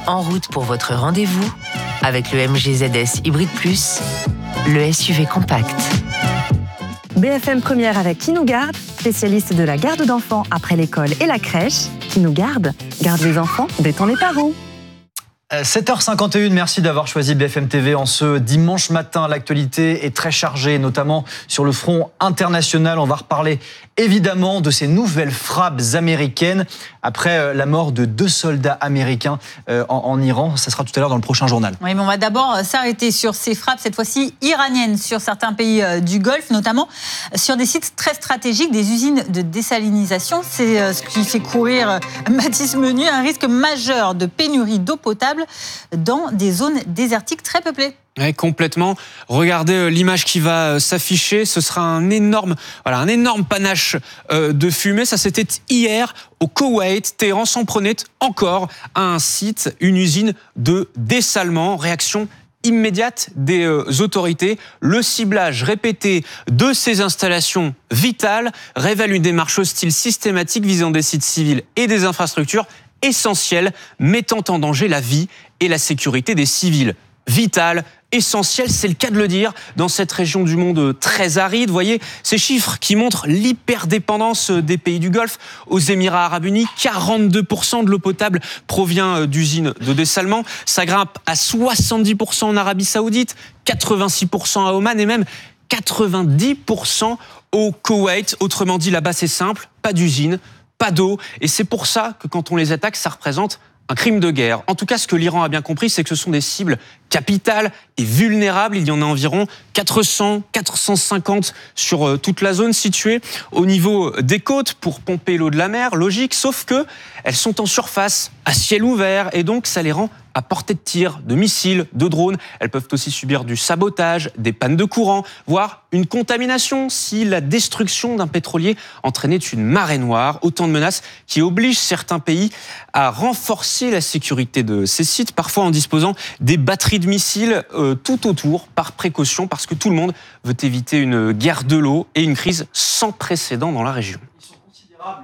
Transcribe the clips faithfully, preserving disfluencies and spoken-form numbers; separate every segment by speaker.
Speaker 1: En route pour votre rendez-vous avec le M G Z S Hybrid Plus, le S U V compact.
Speaker 2: B F M Première avec Qui nous garde, spécialiste de la garde d'enfants après l'école et la crèche. Qui nous garde, garde les enfants, détend les parents.
Speaker 3: sept heures cinquante et une, merci d'avoir choisi B F M T V en ce dimanche matin. L'actualité est très chargée, notamment sur le front international. On va reparler évidemment de ces nouvelles frappes américaines après la mort de deux soldats américains en, en Iran. Ça sera tout à l'heure dans le prochain journal.
Speaker 4: Oui, mais on va d'abord s'arrêter sur ces frappes, cette fois-ci iraniennes, sur certains pays du Golfe, notamment sur des sites très stratégiques, des usines de désalinisation. C'est ce qui fait courir Mathis Menu un risque majeur de pénurie d'eau potable dans des zones désertiques très peuplées.
Speaker 5: Ouais, complètement. Regardez l'image qui va s'afficher. Ce sera un énorme, voilà, un énorme panache de fumée. Ça, c'était hier au Koweït. Téhéran s'en prenait encore à un site, une usine de dessalement. Réaction immédiate des autorités. Le ciblage répété de ces installations vitales révèle une démarche hostile systématique visant des sites civils et des infrastructures essentielles, mettant en danger la vie et la sécurité des civils. Vital, essentiel, c'est le cas de le dire, dans cette région du monde très aride. Vous voyez ces chiffres qui montrent l'hyperdépendance des pays du Golfe. Aux Émirats Arabes Unis, quarante-deux pour cent de l'eau potable provient d'usines de dessalement. Ça grimpe à soixante-dix pour cent en Arabie Saoudite, quatre-vingt-six pour cent à Oman et même quatre-vingt-dix pour cent au Koweït. Autrement dit, là-bas, c'est simple, pas d'usine, pas d'eau. Et c'est pour ça que quand on les attaque, ça représente un crime de guerre. En tout cas, ce que l'Iran a bien compris, c'est que ce sont des cibles capitales et vulnérables. Il y en a environ quatre cents, quatre cent cinquante sur toute la zone située au niveau des côtes pour pomper l'eau de la mer. Logique, sauf que elles sont en surface, à ciel ouvert, et donc ça les rend à portée de tir, de missiles, de drones. Elles peuvent aussi subir du sabotage, des pannes de courant, voire une contamination si la destruction d'un pétrolier entraînait une marée noire. Autant de menaces qui obligent certains pays à renforcer la sécurité de ces sites, parfois en disposant des batteries de missiles euh, tout autour, par précaution, parce que tout le monde veut éviter une guerre de l'eau et une crise sans précédent dans la région.
Speaker 3: Ils sont considérables.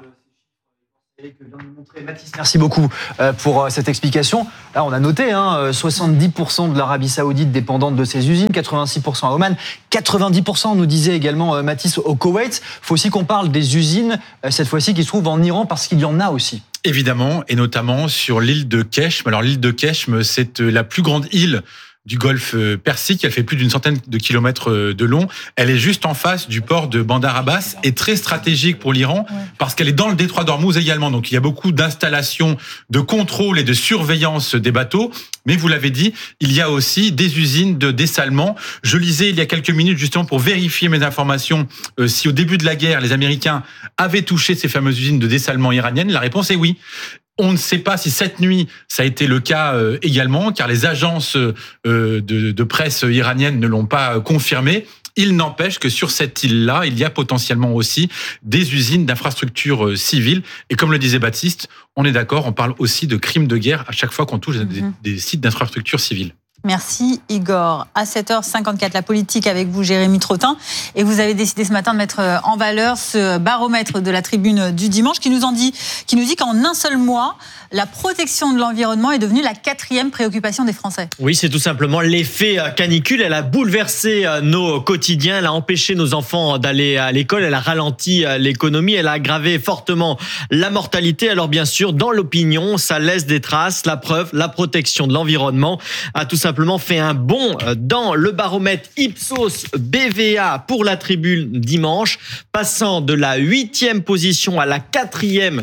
Speaker 3: Que vient de montrer Mathis. Merci beaucoup pour cette explication. Là, on a noté hein, soixante-dix pour cent de l'Arabie Saoudite dépendante de ces usines, quatre-vingt-six pour cent à Oman, quatre-vingt-dix pour cent nous disait également Mathis au Koweït. Il faut aussi qu'on parle des usines, cette fois-ci, qui se trouvent en Iran, parce qu'il y en a aussi.
Speaker 6: Évidemment, et notamment sur l'île de Keshm. Alors l'île de Keshm, c'est la plus grande île du Golfe Persique. Elle fait plus d'une centaine de kilomètres de long. Elle est juste en face du port de Bandar Abbas et très stratégique pour l'Iran parce qu'elle est dans le détroit d'Ormuz également. Donc il y a beaucoup d'installations de contrôle et de surveillance des bateaux. Mais vous l'avez dit, il y a aussi des usines de dessalement. Je lisais il y a quelques minutes justement pour vérifier mes informations euh, si au début de la guerre, les Américains avaient touché ces fameuses usines de dessalement iraniennes. La réponse est oui. On ne sait pas si cette nuit, ça a été le cas euh, également, car les agences euh, de, de presse iraniennes ne l'ont pas confirmé. Il n'empêche que sur cette île-là, il y a potentiellement aussi des usines d'infrastructures civiles. Et comme le disait Baptiste, on est d'accord, on parle aussi de crimes de guerre à chaque fois qu'on touche des, des sites d'infrastructures civiles.
Speaker 4: Merci Igor. À sept heures cinquante-quatre, la politique avec vous, Jérémy Trottin. Et vous avez décidé ce matin de mettre en valeur ce baromètre de la Tribune du dimanche qui nous en dit, qui nous dit qu'en un seul mois, la protection de l'environnement est devenue la quatrième préoccupation des Français.
Speaker 7: Oui, c'est tout simplement l'effet canicule. Elle a bouleversé nos quotidiens, elle a empêché nos enfants d'aller à l'école, elle a ralenti l'économie, elle a aggravé fortement la mortalité. Alors bien sûr, dans l'opinion, ça laisse des traces. La preuve, la protection de l'environnement a tout simplement fait un bond dans le baromètre Ipsos B V A pour la Tribune dimanche, passant de la huitième position à la quatrième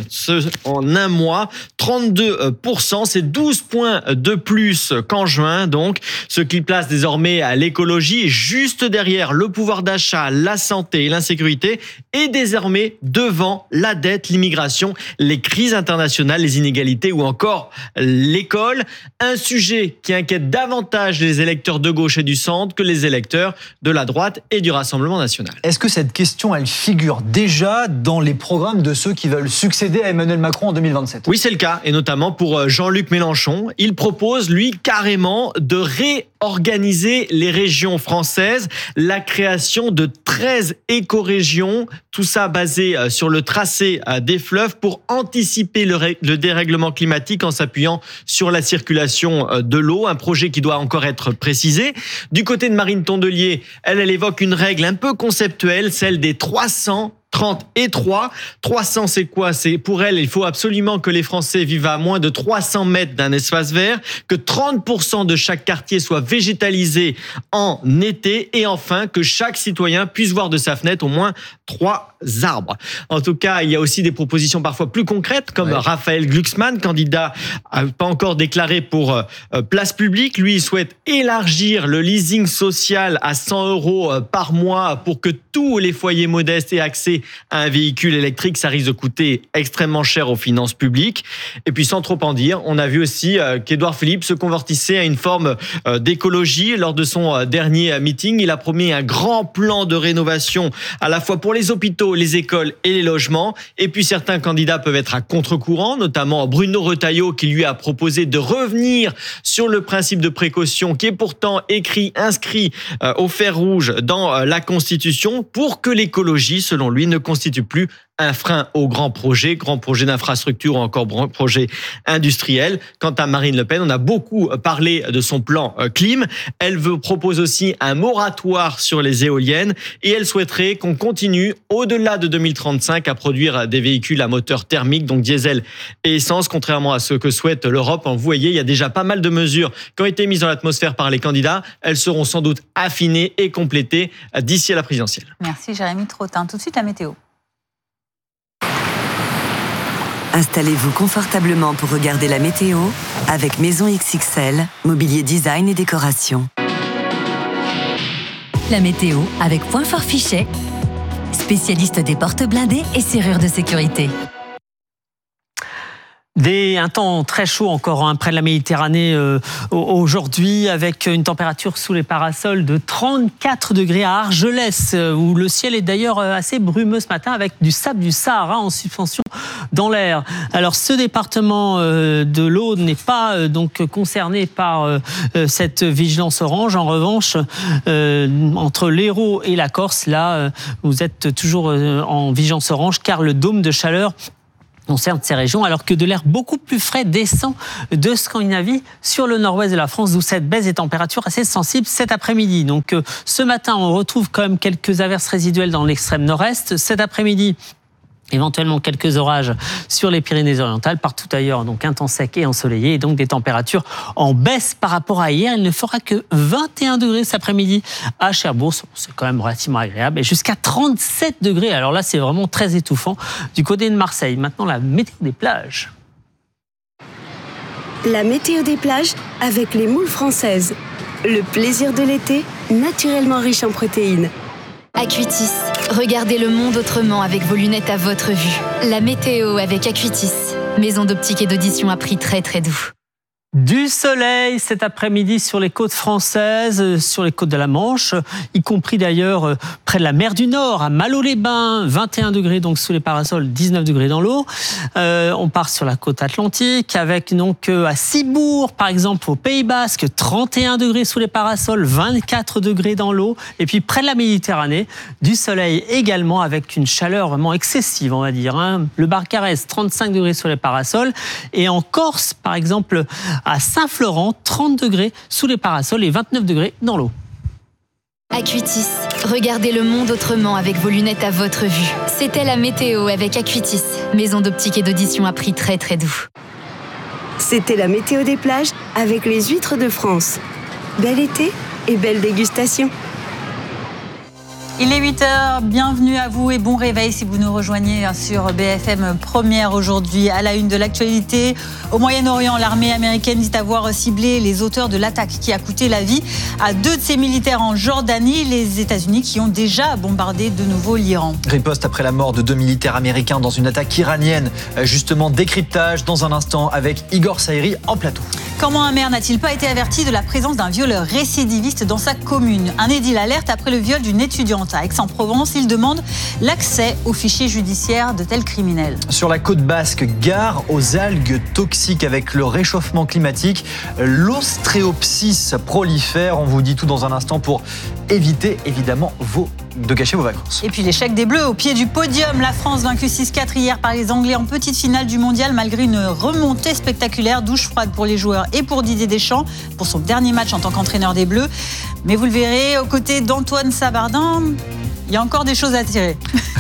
Speaker 7: en un mois. trente-deux pour cent, c'est douze points de plus qu'en juin, donc, ce qui place désormais à l'écologie juste derrière le pouvoir d'achat, la santé et l'insécurité, et désormais devant la dette, l'immigration, les crises internationales, les inégalités ou encore l'école. Un sujet qui inquiète davantage les électeurs de gauche et du centre que les électeurs de la droite et du Rassemblement national.
Speaker 3: Est-ce que cette question, elle figure déjà dans les programmes de ceux qui veulent succéder à Emmanuel Macron en deux mille vingt-sept ?
Speaker 7: Oui, c'est le cas. candidats, et notamment pour Jean-Luc Mélenchon. Il propose, lui, carrément de réorganiser les régions françaises, la création de treize écorégions, tout ça basé sur le tracé des fleuves pour anticiper le, ré- le dérèglement climatique en s'appuyant sur la circulation de l'eau, un projet qui doit encore être précisé. Du côté de Marine Tondelier, elle, elle évoque une règle un peu conceptuelle, celle des trois cents trente et trois. trois cents, c'est quoi? C'est pour elle, il faut absolument que les Français vivent à moins de trois cents mètres d'un espace vert, que trente pour cent de chaque quartier soit végétalisé en été et enfin que chaque citoyen puisse voir de sa fenêtre au moins trois arbres. En tout cas, il y a aussi des propositions parfois plus concrètes comme ouais. Raphaël Glucksmann, candidat pas encore déclaré pour euh, place publique. Lui, il souhaite élargir le leasing social à cent euros par mois pour que tous les foyers modestes aient accès à un véhicule électrique. Ça risque de coûter extrêmement cher aux finances publiques. Et puis, sans trop en dire, on a vu aussi euh, qu'Édouard Philippe se convertissait à une forme euh, d'écologie. Lors de son euh, dernier meeting, il a promis un grand plan de rénovation à la fois pour les hôpitaux, les écoles et les logements. Et puis, certains candidats peuvent être à contre-courant, notamment Bruno Retailleau qui lui a proposé de revenir sur le principe de précaution qui est pourtant écrit, inscrit euh, au fer rouge dans euh, la Constitution pour que l'écologie, selon lui, ne constitue plus un frein aux grands projets, grands projets d'infrastructure ou encore grands projets industriels. Quant à Marine Le Pen, on a beaucoup parlé de son plan clim. Elle veut, propose aussi un moratoire sur les éoliennes et elle souhaiterait qu'on continue au-delà de deux mille trente-cinq à produire des véhicules à moteur thermique, donc diesel et essence, contrairement à ce que souhaite l'Europe. Vous voyez, il y a déjà pas mal de mesures qui ont été mises dans l'atmosphère par les candidats. Elles seront sans doute affinées et complétées d'ici à la présidentielle.
Speaker 4: Merci Jérémy Trottin. Tout de suite la météo.
Speaker 8: Installez-vous confortablement pour regarder la météo avec Maison X X L, mobilier design et décoration.
Speaker 9: La météo avec Point Fort Fichet, spécialiste des portes blindées et serrures de sécurité.
Speaker 10: Des, un temps très chaud encore hein, près de la Méditerranée euh, aujourd'hui avec une température sous les parasols de trente-quatre degrés à Argelès euh, où le ciel est d'ailleurs assez brumeux ce matin avec du sable du Sahara en suspension dans l'air. Alors ce département euh, de l'Aude n'est pas euh, donc concerné par euh, cette vigilance orange. En revanche, euh, entre l'Hérault et la Corse, là euh, vous êtes toujours euh, en vigilance orange car le dôme de chaleur concerne ces régions, alors que de l'air beaucoup plus frais descend de Scandinavie sur le nord-ouest de la France, d'où cette baisse des températures assez sensible cet après-midi. Donc euh, ce matin, on retrouve quand même quelques averses résiduelles dans l'extrême nord-est. Cet après-midi, éventuellement quelques orages sur les Pyrénées-Orientales, partout ailleurs, donc un temps sec et ensoleillé, et donc des températures en baisse par rapport à hier. Il ne fera que vingt et un degrés cet après-midi à Cherbourg, c'est quand même relativement agréable, et jusqu'à trente-sept degrés. Alors là, c'est vraiment très étouffant du côté de Marseille. Maintenant, la météo des plages.
Speaker 11: La météo des plages avec les moules françaises. Le plaisir de l'été, naturellement riche en protéines.
Speaker 12: Acuitis, regardez le monde autrement avec vos lunettes à votre vue. La météo avec Acuitis, maison d'optique et d'audition à prix très très doux.
Speaker 10: Du soleil cet après-midi sur les côtes françaises, sur les côtes de la Manche, y compris d'ailleurs près de la mer du Nord, à Malo-les-Bains, vingt et un degrés donc sous les parasols, dix-neuf degrés dans l'eau. Euh, on part sur la côte atlantique avec donc à Cibourg par exemple au Pays Basque, trente et un degrés sous les parasols, vingt-quatre degrés dans l'eau. Et puis près de la Méditerranée, du soleil également avec une chaleur vraiment excessive on va dire. Hein. Le Barcarès, trente-cinq degrés sous les parasols. Et en Corse par exemple, à Saint-Florent, trente degrés sous les parasols et vingt-neuf degrés dans l'eau.
Speaker 12: Acuitis, regardez le monde autrement avec vos lunettes à votre vue. C'était la météo avec Acuitis, maison d'optique et d'audition à prix très très doux.
Speaker 11: C'était la météo des plages avec les huîtres de France. Bel été et belle dégustation.
Speaker 4: Il est huit heures, bienvenue à vous et bon réveil si vous nous rejoignez sur B F M Première aujourd'hui. À la une de l'actualité, au Moyen-Orient, l'armée américaine dit avoir ciblé les auteurs de l'attaque qui a coûté la vie à deux de ses militaires en Jordanie, les États-Unis qui ont déjà bombardé de nouveau l'Iran.
Speaker 3: Riposte après la mort de deux militaires américains dans une attaque iranienne. Justement, décryptage dans un instant avec Igor Saïri en plateau.
Speaker 4: Comment un maire n'a-t-il pas été averti de la présence d'un violeur récidiviste dans sa commune ? Un édile alerte après le viol d'une étudiante à Aix-en-Provence. Il demande l'accès au fichier judiciaire de tels criminels.
Speaker 3: Sur la côte basque, gare aux algues toxiques avec le réchauffement climatique. L'ostréopsis prolifère. On vous dit tout dans un instant pour éviter évidemment vos, de gâcher vos vacances.
Speaker 4: Et puis l'échec des Bleus au pied du podium. La France vaincue six quatre hier par les Anglais en petite finale du mondial malgré une remontée spectaculaire. Douche froide pour les joueurs et pour Didier Deschamps pour son dernier match en tant qu'entraîneur des Bleus. Mais vous le verrez, aux côtés d'Antoine Sabardin, il y a encore des choses à tirer.